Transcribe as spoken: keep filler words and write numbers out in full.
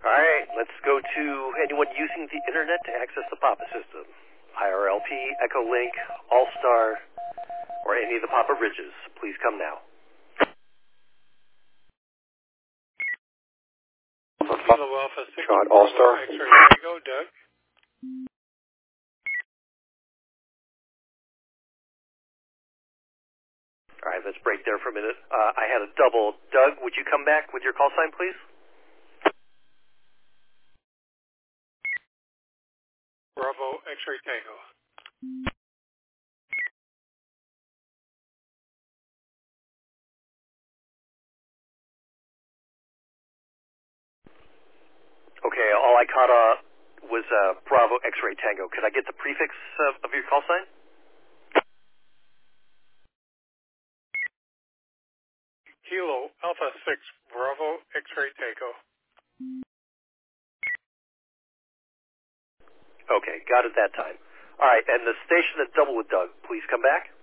All right, let's go to anyone using the internet to access the Papa system. I R L P, Echolink, All-Star, or any of the Papa Ridges. Please come now. Kilo Alpha six, Shot All-Star. X-ray Tango, Doug. All right, let's break there for a minute. Uh, I had a double. Doug, would you come back with your call sign, please? Bravo, X-ray Tango. Okay, all I caught uh, was uh, Bravo X-ray Tango. Could I get the prefix uh, of your call sign? Kilo Alpha six, Bravo, X-ray Tango. Okay, got it that time. All right, and the station that doubled with Doug, please come back.